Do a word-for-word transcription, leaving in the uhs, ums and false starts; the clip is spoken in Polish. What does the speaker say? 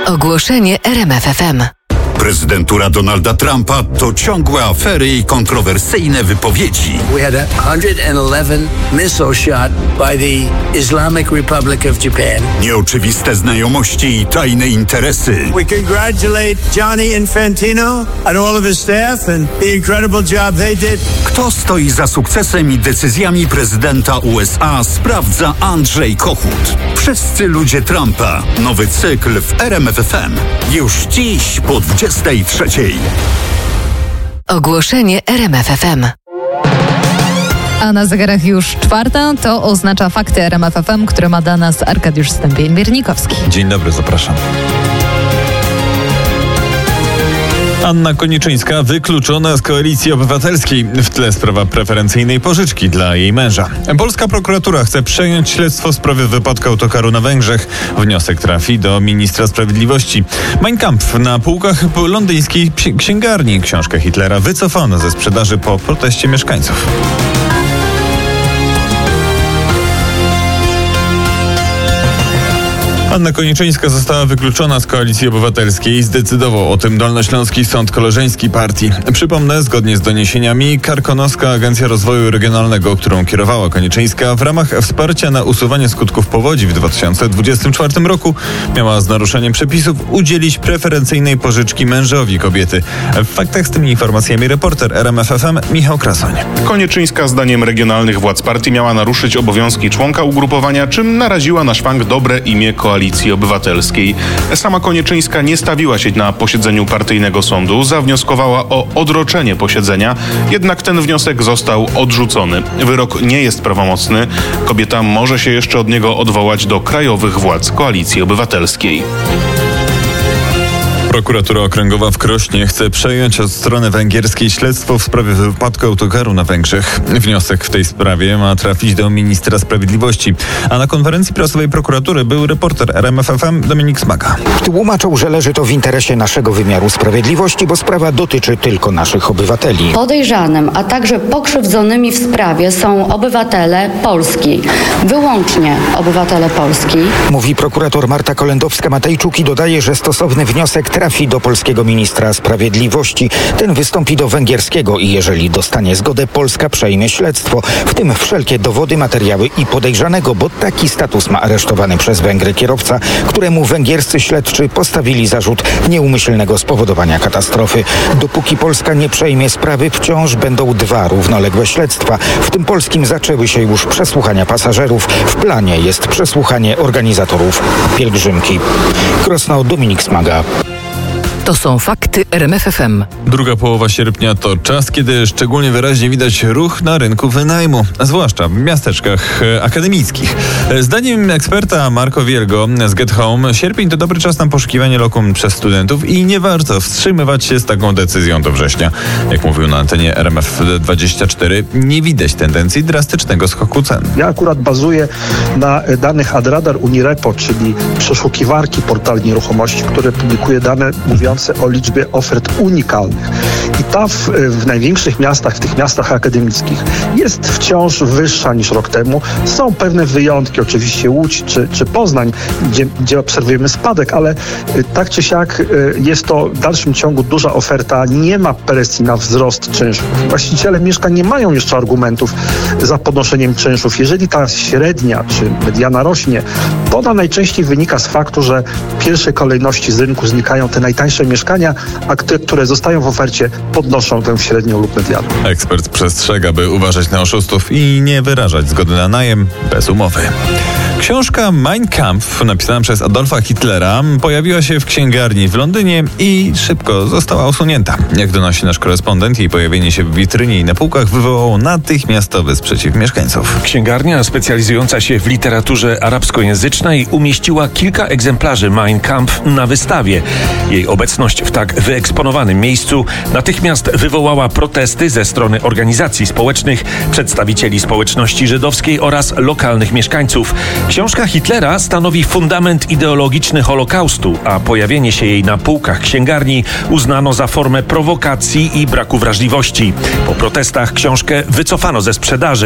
Ogłoszenie R M F F M. Prezydentura Donalda Trumpa to ciągłe afery i kontrowersyjne wypowiedzi. We had a one hundred eleven missile shot by the Islamic Republic of Japan. Nieoczywiste znajomości i tajne interesy. We congratulate Johnny Infantino and all of his staff and the incredible job they did. Kto stoi za sukcesem i decyzjami prezydenta U S A, sprawdza Andrzej Kochut. Wszyscy ludzie Trumpa. Nowy cykl w R M F F M. Już dziś po dwudziestej trzeciej. Ogłoszenie R M F F M. A na zegarach już czwarta, to oznacza fakty R M F F M, które ma dla nas Arkadiusz Stępień-Miernikowski. Dzień dobry, zapraszam. Anna Koniczyńska wykluczona z Koalicji Obywatelskiej. W tle sprawa preferencyjnej pożyczki dla jej męża. Polska prokuratura chce przejąć śledztwo w sprawie wypadku autokaru na Węgrzech. Wniosek trafi do ministra sprawiedliwości. Mein Kampf na półkach londyńskiej księgarni. Książkę Hitlera wycofano ze sprzedaży po proteście mieszkańców. Anna Koniczyńska została wykluczona z Koalicji Obywatelskiej. Zdecydował o tym Dolnośląski Sąd Koleżeński Partii. Przypomnę, zgodnie z doniesieniami, Karkonoska Agencja Rozwoju Regionalnego, którą kierowała Koniczyńska, w ramach wsparcia na usuwanie skutków powodzi w dwa tysiące dwudziestym czwartym roku miała z naruszeniem przepisów udzielić preferencyjnej pożyczki mężowi kobiety. W faktach z tymi informacjami reporter R M F F M Michał Krasoń. Koniczyńska zdaniem regionalnych władz partii miała naruszyć obowiązki członka ugrupowania, czym naraziła na szwank dobre imię Koalicji Obywatelskiej. Sama Koniczyńska nie stawiła się na posiedzeniu partyjnego sądu, zawnioskowała o odroczenie posiedzenia, jednak ten wniosek został odrzucony. Wyrok nie jest prawomocny. Kobieta może się jeszcze od niego odwołać do krajowych władz Koalicji Obywatelskiej. Prokuratura Okręgowa w Krośnie chce przejąć od strony węgierskiej śledztwo w sprawie wypadku autokaru na Węgrzech. Wniosek w tej sprawie ma trafić do ministra sprawiedliwości. A na konferencji prasowej prokuratury był reporter R M F F M Dominik Smaga. Tłumaczą, że leży to w interesie naszego wymiaru sprawiedliwości, bo sprawa dotyczy tylko naszych obywateli. Podejrzanym, a także pokrzywdzonymi w sprawie są obywatele Polski. Wyłącznie obywatele Polski. Mówi prokurator Marta Kolendowska-Matejczuk i dodaje, że stosowny wniosek trafi do polskiego ministra sprawiedliwości. Ten wystąpi do węgierskiego i jeżeli dostanie zgodę, Polska przejmie śledztwo, w tym wszelkie dowody, materiały i podejrzanego, bo taki status ma aresztowany przez Węgry kierowca, któremu węgierscy śledczy postawili zarzut nieumyślnego spowodowania katastrofy. Dopóki Polska nie przejmie sprawy, wciąż będą dwa równoległe śledztwa. W tym polskim zaczęły się już przesłuchania pasażerów. W planie jest przesłuchanie organizatorów pielgrzymki. Krosno, Dominik Smaga. To są fakty R M F F M. Druga połowa sierpnia to czas, kiedy szczególnie wyraźnie widać ruch na rynku wynajmu, zwłaszcza w miasteczkach e, akademickich. Zdaniem eksperta Marco Wielgo z Get Home, sierpień to dobry czas na poszukiwanie lokum przez studentów i nie warto wstrzymywać się z taką decyzją do września. Jak mówił na antenie R M F dwadzieścia cztery, nie widać tendencji drastycznego skoku cen. Ja akurat bazuję na danych Adradar Unirepo, czyli przeszukiwarki portalu nieruchomości, które publikuje dane mówiące o liczbie ofert unikalnych. I ta w, w największych miastach, w tych miastach akademickich jest wciąż wyższa niż rok temu. Są pewne wyjątki, oczywiście Łódź czy, czy Poznań, gdzie, gdzie obserwujemy spadek, ale tak czy siak jest to w dalszym ciągu duża oferta, nie ma presji na wzrost czynszów. Właściciele mieszkań nie mają jeszcze argumentów za podnoszeniem czynszów. Jeżeli ta średnia czy mediana rośnie, to ona najczęściej wynika z faktu, że w pierwszej kolejności z rynku znikają te najtańsze mieszkania, a te, które zostają w ofercie, podnoszą tę średnią lub medianę. Ekspert przestrzega, by uważać na oszustów i nie wyrażać zgody na najem bez umowy. Książka Mein Kampf, napisana przez Adolfa Hitlera, pojawiła się w księgarni w Londynie i szybko została usunięta. Jak donosi nasz korespondent, jej pojawienie się w witrynie i na półkach wywołało natychmiastowy sprzeciw mieszkańców. Księgarnia specjalizująca się w literaturze arabskojęzycznej umieściła kilka egzemplarzy Mein Kampf na wystawie. Jej obecność w tak wyeksponowanym miejscu natychmiast wywołała protesty ze strony organizacji społecznych, przedstawicieli społeczności żydowskiej oraz lokalnych mieszkańców. Książka Hitlera stanowi fundament ideologiczny Holokaustu, a pojawienie się jej na półkach księgarni uznano za formę prowokacji i braku wrażliwości. Po protestach książkę wycofano ze sprzedaży.